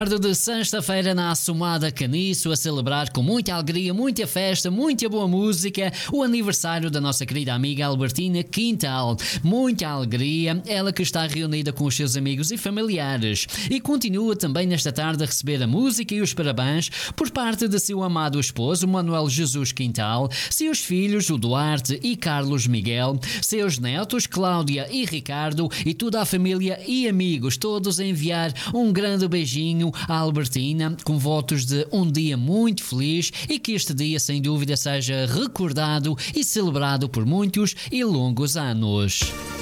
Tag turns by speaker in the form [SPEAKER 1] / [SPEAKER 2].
[SPEAKER 1] Tarde de sexta-feira na Assomada Caniço a celebrar com muita alegria, muita festa, muita boa música o aniversário da nossa querida amiga Albertina Quintal. Muita alegria, ela que está reunida com os seus amigos e familiares e continua também nesta tarde a receber a música e os parabéns por parte de seu amado esposo Manuel Jesus Quintal, seus filhos o Duarte e Carlos Miguel, seus netos Cláudia e Ricardo e toda a família e amigos, todos a enviar um grande beijinho à Albertina, com votos de um dia muito feliz e que este dia sem dúvida seja recordado e celebrado por muitos e longos anos.